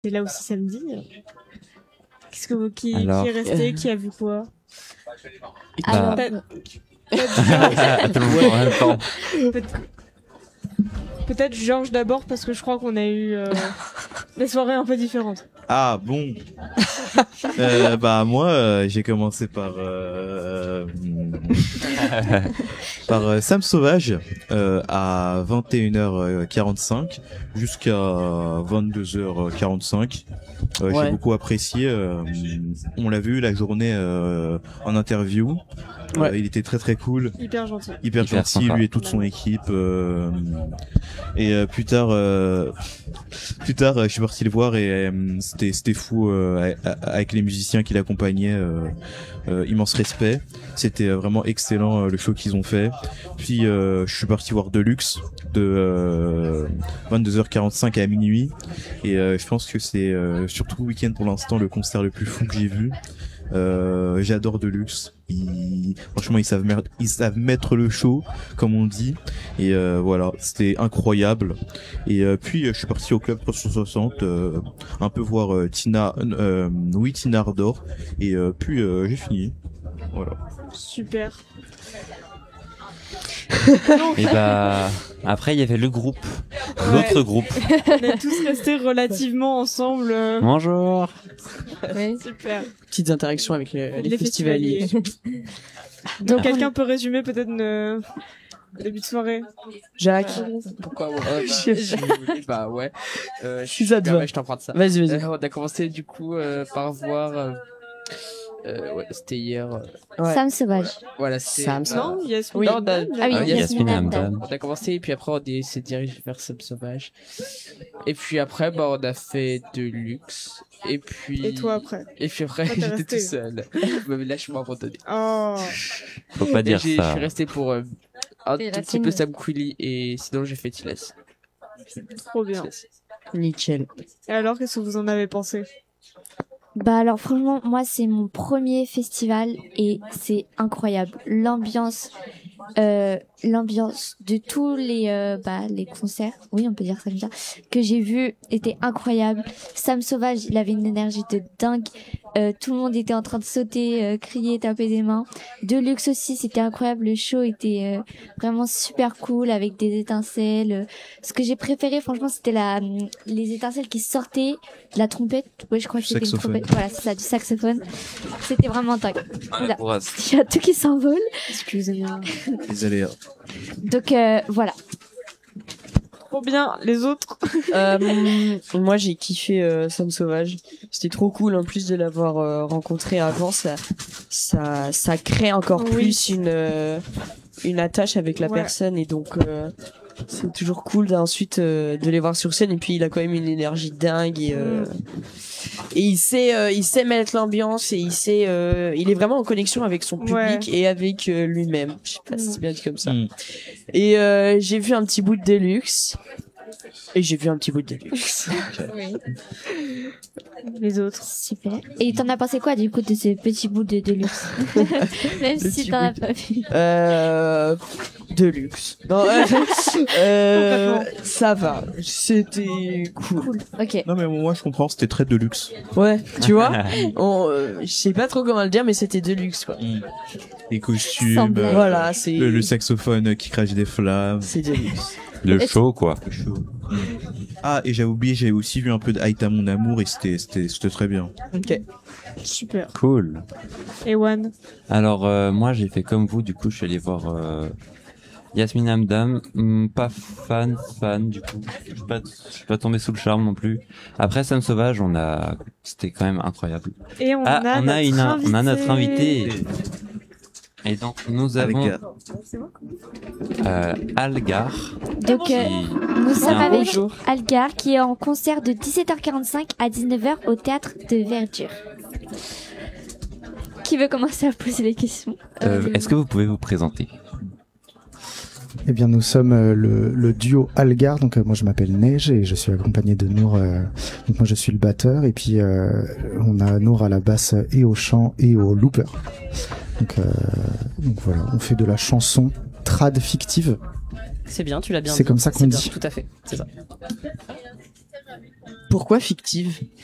C'est là aussi samedi. Qu'est-ce que qui Alors... est resté, qui a vu quoi? Bah... Peut-être Tout le monde en même temps. Peut-être Georges d'abord parce que je crois qu'on a eu des soirées un peu différentes. Ah bon. Bah moi j'ai commencé par Sam Sauvage à 21h45 jusqu'à 22h45. J'ai beaucoup apprécié. On l'a vu la journée en interview. Il était très très cool. Hyper gentil. Hyper gentil, sympa. lui et toute son équipe. Et plus tard, je suis parti le voir et c'était fou avec les musiciens qui l'accompagnaient. Immense respect. C'était vraiment excellent le show qu'ils ont fait. Puis je suis parti voir Deluxe de 22h45 à minuit. Et je pense que c'est surtout le week-end pour l'instant le concert le plus fou que j'ai vu. J'adore Deluxe. Franchement, ils savent mettre le show, comme on dit. Et voilà, c'était incroyable. Et puis, je suis parti au club 360, un peu voir Tina Ardor. Et puis, j'ai fini. Voilà. Super. Et bah après il y avait le groupe, l'autre groupe. On est tous restés relativement ensemble. Bonjour. Ouais. Super. Petites interactions avec les festivaliers. Donc quelqu'un peut résumer peut-être le début de soirée. Jacques. Pourquoi Bah ouais. Si ça te va. Je t'emprunte ça. Vas-y. On a commencé du coup par voir. Ouais, c'était hier. Ouais. Sam Sauvage. Voilà, c'était. Sam Non, Yasmine. Oui. Ah oui, Yasmine Hamdan. On a commencé et puis après on s'est dirigé vers Sam Sauvage. Et puis après bah on a fait Deluxe. Et puis. Et toi après? Et puis après Toi, t'es j'étais resté. tout seul. Mais là je suis abandonné. Oh. Faut pas dire Je ça. suis resté pour un Et tout la petit peu team. Sam Quilly et sinon j'ai fait Tiles. Trop bien. Nickel. Et alors, qu'est-ce que vous en avez pensé? Bah alors franchement, moi c'est mon premier festival et c'est incroyable. L'ambiance de tous les concerts, oui on peut dire ça comme ça, que j'ai vu était incroyable. Sam Sauvage, il avait une énergie de dingue. Tout le monde était en train de sauter, crier, taper des mains. Deluxe aussi, c'était incroyable. Le show était vraiment super cool avec des étincelles. Ce que j'ai préféré, franchement, c'était les étincelles qui sortaient de la trompette. Ouais, je crois que c'était une trompette. Voilà, c'est ça, du saxophone. C'était vraiment dingue. Voilà. Il y a tout qui s'envole. Excusez-moi. Les aléas. Donc voilà. Trop bien. Les autres? Moi j'ai kiffé Sam Sauvage. C'était trop cool en plus de l'avoir rencontré avant. Ça crée encore plus une attache avec la personne et donc c'est toujours cool d'ensuite de les voir sur scène. Et puis il a quand même une énergie dingue et il sait mettre l'ambiance et il est vraiment en connexion avec son public et avec lui-même. Je sais pas si c'est bien dit comme ça. Et j'ai vu un petit bout de Deluxe. Et j'ai vu un petit bout de Deluxe. Oui. Les autres. Super. Et t'en as pensé quoi du coup de ce petit bout de Deluxe? Même si t'en as pas vu. Deluxe. Non, ça va. C'était cool. Ok. Non mais moi je comprends, c'était très Deluxe. Ouais, tu vois, je sais pas trop comment le dire, mais c'était Deluxe quoi. Les costumes, voilà, c'est le saxophone qui crache des flammes. C'est Deluxe. Le show quoi. Le show. Ah et j'avais oublié, j'avais aussi vu un peu de Aïta mon amour et c'était très bien. Ok. Super. Cool. Et One? Alors moi j'ai fait comme vous, du coup je suis allé voir Yasmine Hamdan, pas fan du coup. Je suis pas tombé sous le charme non plus. Après Sam Sauvage, c'était quand même incroyable. Et on a notre invité. Et donc nous avons Algar. Donc nous sommes avec bonjour. Algar qui est en concert de 17h45 à 19h au théâtre de Verdure. Qui veut commencer à poser les questions? Est-ce que vous pouvez vous présenter? Eh bien, nous sommes le duo Algar. Donc, moi, je m'appelle Neige et je suis accompagné de Nour. Donc, moi, je suis le batteur. Et puis, on a Nour à la basse et au chant et au looper. Donc voilà, on fait de la chanson trad fictive. C'est bien, tu l'as bien dit. C'est comme ça qu'on dit. Tout à fait, c'est ça. Pourquoi fictive?